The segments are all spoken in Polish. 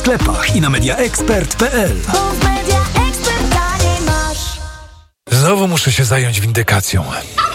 sklepach i na mediaexpert.pl. Znowu muszę się zająć windykacją.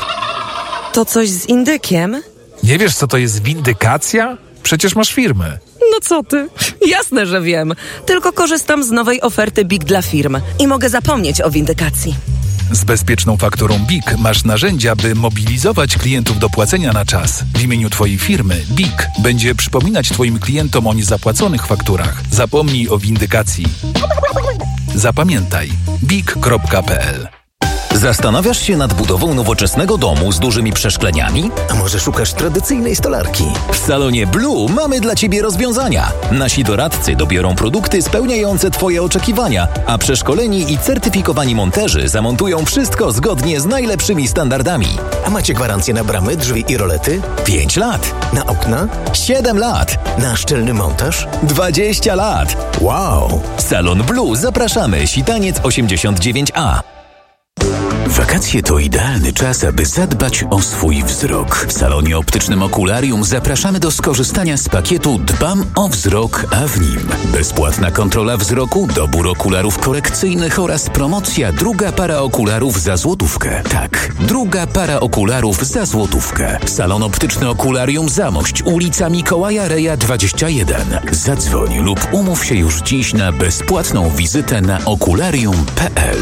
To coś z indykiem? Nie wiesz, co to jest windykacja? Przecież masz firmę. No co ty? Jasne, że wiem. Tylko korzystam z nowej oferty BIG dla firm i mogę zapomnieć o windykacji. Z bezpieczną fakturą BIG masz narzędzia, by mobilizować klientów do płacenia na czas. W imieniu Twojej firmy BIG będzie przypominać Twoim klientom o niezapłaconych fakturach. Zapomnij o windykacji. Zapamiętaj big.pl. Zastanawiasz się nad budową nowoczesnego domu z dużymi przeszkleniami? A może szukasz tradycyjnej stolarki? W salonie Blue mamy dla Ciebie rozwiązania. Nasi doradcy dobiorą produkty spełniające Twoje oczekiwania, a przeszkoleni i certyfikowani monterzy zamontują wszystko zgodnie z najlepszymi standardami. A macie gwarancję na bramy, drzwi i rolety? 5 lat. Na okna? 7 lat. Na szczelny montaż? 20 lat. Wow! Salon Blue, zapraszamy. Sitaniec 89A. Wakacje to idealny czas, aby zadbać o swój wzrok. W salonie optycznym Okularium zapraszamy do skorzystania z pakietu Dbam o wzrok, a w nim bezpłatna kontrola wzroku, dobór okularów korekcyjnych oraz promocja druga para okularów za złotówkę. Tak, druga para okularów za złotówkę. Salon optyczny Okularium Zamość, ulica Mikołaja Reja 21. Zadzwoń lub umów się już dziś na bezpłatną wizytę na okularium.pl.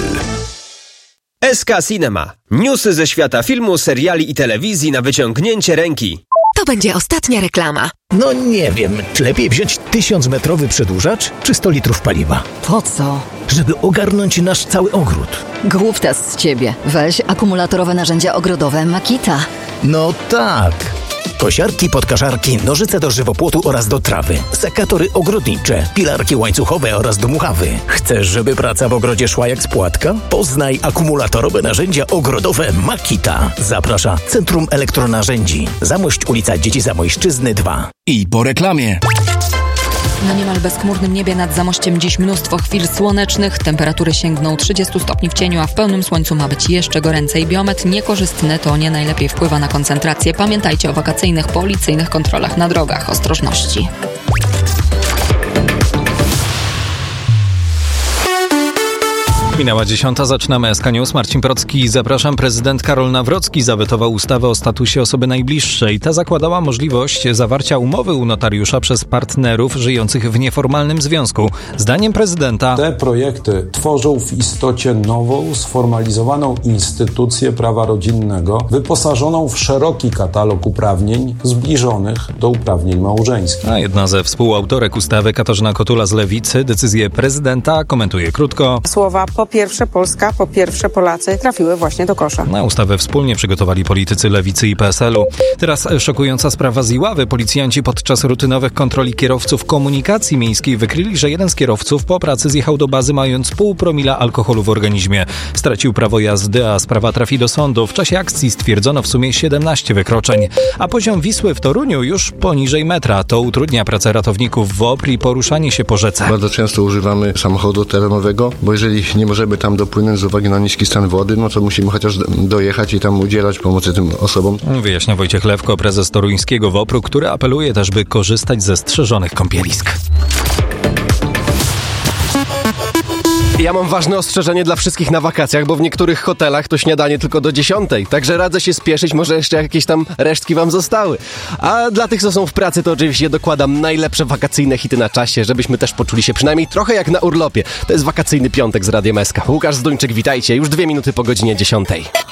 SK Cinema. Newsy ze świata filmu, seriali i telewizji na wyciągnięcie ręki. To będzie ostatnia reklama. No nie wiem, czy lepiej wziąć 1000-metrowy przedłużacz, czy 100 litrów paliwa? Po co? Żeby ogarnąć nasz cały ogród. Głuptas z ciebie. Weź akumulatorowe narzędzia ogrodowe Makita. No tak. Kosiarki, podkaszarki, nożyce do żywopłotu oraz do trawy, sekatory ogrodnicze, pilarki łańcuchowe oraz do muchawy. Chcesz, żeby praca w ogrodzie szła jak z płatka? Poznaj akumulatorowe narzędzia ogrodowe Makita. Zaprasza Centrum Elektronarzędzi. Zamość, ulica Dzieci Zamojszczyzny 2. I po reklamie. Na niemal bezchmurnym niebie nad Zamościem dziś mnóstwo chwil słonecznych. Temperatury sięgną 30 stopni w cieniu, a w pełnym słońcu ma być jeszcze goręcej. Biometr niekorzystny, to nie najlepiej wpływa na koncentrację. Pamiętajcie o wakacyjnych, policyjnych kontrolach na drogach. Ostrożności. Minęła 10. Zaczynamy SK News. Marcin Procki. Zapraszam. Prezydent Karol Nawrocki zawetował ustawę o statusie osoby najbliższej. Ta zakładała możliwość zawarcia umowy u notariusza przez partnerów żyjących w nieformalnym związku. Zdaniem prezydenta te projekty tworzą w istocie nową, sformalizowaną instytucję prawa rodzinnego, wyposażoną w szeroki katalog uprawnień zbliżonych do uprawnień małżeńskich. A jedna ze współautorek ustawy, Katarzyna Kotula z Lewicy, decyzję prezydenta komentuje krótko. Słowa po pierwsze Polska, po pierwsze Polacy trafiły właśnie do kosza. Na ustawę wspólnie przygotowali politycy Lewicy i PSL-u. Teraz szokująca sprawa z Iławy. Policjanci podczas rutynowych kontroli kierowców komunikacji miejskiej wykryli, że jeden z kierowców po pracy zjechał do bazy mając 0,5 promila alkoholu w organizmie. Stracił prawo jazdy, a sprawa trafi do sądu. W czasie akcji stwierdzono w sumie 17 wykroczeń. A poziom Wisły w Toruniu już poniżej metra. To utrudnia pracę ratowników WOPR i poruszanie się po rzece. Bardzo często używamy samochodu terenowego, bo jeżeli nie możemy tam dopłynąć z uwagi na niski stan wody, no to musimy chociaż dojechać i tam udzielać pomocy tym osobom. Wyjaśnia Wojciech Lewko, prezes toruńskiego WOPR-u, który apeluje też, by korzystać ze strzeżonych kąpielisk. Ja mam ważne ostrzeżenie dla wszystkich na wakacjach, bo w niektórych hotelach to śniadanie tylko do 10, także radzę się spieszyć, może jeszcze jakieś tam resztki wam zostały. A dla tych, co są w pracy, to oczywiście dokładam najlepsze wakacyjne hity na czasie, żebyśmy też poczuli się przynajmniej trochę jak na urlopie. To jest wakacyjny piątek z Radiem SK. Łukasz Zduńczyk, witajcie, już 2 minuty po godzinie 10.